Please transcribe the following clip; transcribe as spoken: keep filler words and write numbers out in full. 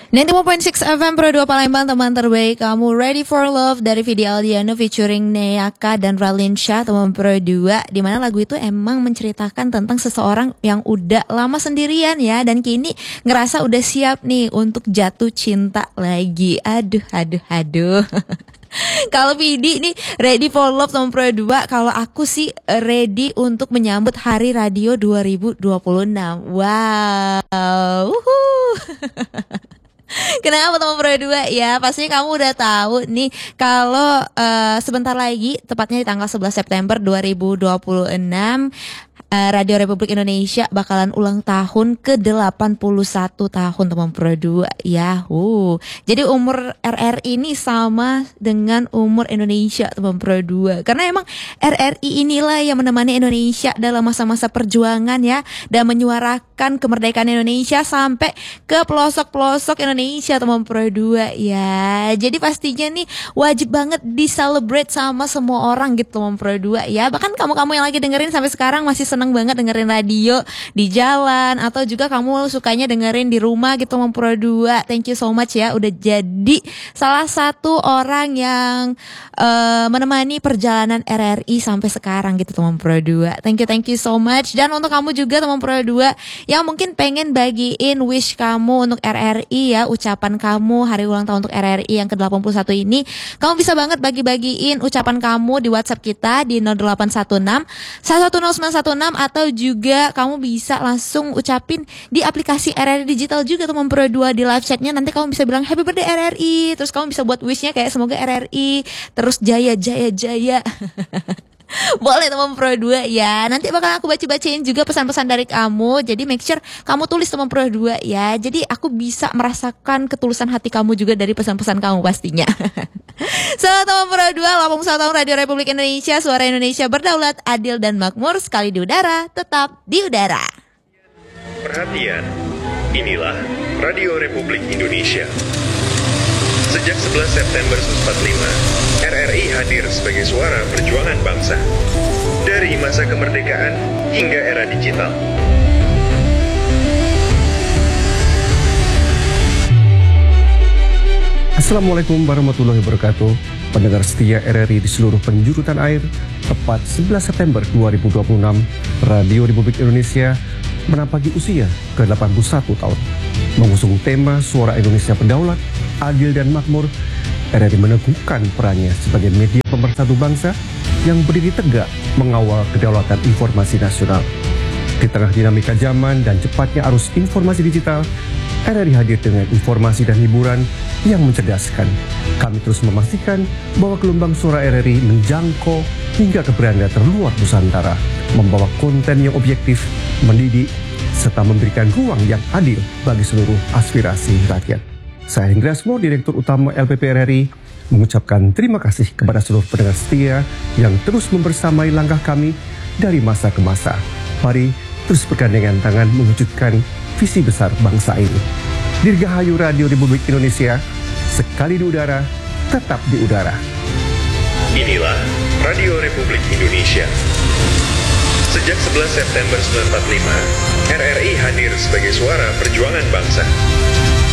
sembilan puluh tiga koma enam F M Pro dua Palembang, teman terbaik kamu. Ready for Love dari Vidi Aldiano featuring Neaka dan Ralin Shah, teman Pro dua. Dimana lagu itu emang menceritakan tentang seseorang yang udah lama sendirian ya, dan kini ngerasa udah siap nih untuk jatuh cinta lagi. Aduh, aduh, aduh. Kalau Vidi nih ready for love sama Pro dua, kalau aku sih ready untuk menyambut Hari Radio dua ribu dua puluh enam. Wow. Uhuh. Kenapa teman Pro dua ya? Pastinya kamu udah tahu nih kalau uh, sebentar lagi, tepatnya di tanggal sebelas September dua ribu dua puluh enam, uh, Radio Republik Indonesia bakalan ulang tahun ke delapan puluh satu tahun teman Pro dua. Yahoo. Jadi umur R R I ini sama dengan umur Indonesia teman Pro dua. Karena emang R R I inilah yang menemani Indonesia dalam masa-masa perjuangan ya, dan menyuarakan kemerdekaan Indonesia sampai ke pelosok-pelosok Indonesia teman Pro dua ya. Jadi pastinya nih wajib banget di celebrate sama semua orang gitu teman Pro dua ya. Bahkan kamu-kamu yang lagi dengerin sampai sekarang masih seneng banget dengerin radio di jalan, atau juga kamu sukanya dengerin di rumah gitu teman Pro dua. Thank you so much ya udah jadi salah satu orang yang uh, menemani perjalanan R R I sampai sekarang gitu teman Pro dua. Thank you, thank you so much. Dan untuk kamu juga teman Pro dua yang mungkin pengen bagiin wish kamu untuk R R I ya, ucapan kamu hari ulang tahun untuk R R I yang ke delapan puluh satu ini, kamu bisa banget bagi-bagiin ucapan kamu di WhatsApp kita di nol delapan satu enam satu satu nol sembilan satu enam, atau juga kamu bisa langsung ucapin di aplikasi R R I Digital juga teman Pro dua. Di live chatnya nanti kamu bisa bilang happy birthday R R I, terus kamu bisa buat wishnya kayak semoga R R I terus jaya jaya jaya. Boleh teman Pro dua ya. Nanti bakal aku baca-bacain juga pesan-pesan dari kamu. Jadi make sure kamu tulis teman Pro dua ya. Jadi aku bisa merasakan ketulusan hati kamu juga dari pesan-pesan kamu pastinya. Selamat teman Pro dua, delapan puluh satu tahun Radio Republik Indonesia, suara Indonesia berdaulat, adil dan makmur, sekali di udara, tetap di udara. Perhatian, inilah Radio Republik Indonesia. Sejak sebelas September seribu sembilan ratus empat puluh lima, R R I hadir sebagai suara perjuangan bangsa. Dari masa kemerdekaan hingga era digital. Assalamualaikum warahmatullahi wabarakatuh. Pendengar setia R R I di seluruh penjuru tanah air, tepat sebelas September dua ribu dua puluh enam, Radio Republik Indonesia menampaki usia ke delapan puluh satu tahun. Mengusung tema Suara Indonesia Berdaulat, Adil dan Makmur, R R I meneguhkan perannya sebagai media pemersatu bangsa yang berdiri tegak mengawal kedaulatan informasi nasional. Di tengah dinamika zaman dan cepatnya arus informasi digital, R R I hadir dengan informasi dan hiburan yang mencerdaskan. Kami terus memastikan bahwa gelombang suara R R I menjangkau hingga ke beranda terluar Nusantara, membawa konten yang objektif, mendidik, serta memberikan ruang yang adil bagi seluruh aspirasi rakyat. Saya Hendra, Direktur Utama L P P R R I, mengucapkan terima kasih kepada seluruh pendengar setia yang terus membersamai langkah kami dari masa ke masa. Mari terus bergandengan tangan mewujudkan visi besar bangsa ini. Dirgahayu Radio Republik Indonesia, sekali di udara, tetap di udara. Inilah Radio Republik Indonesia. Sejak sebelas September seribu sembilan ratus empat puluh lima, R R I hadir sebagai suara perjuangan bangsa.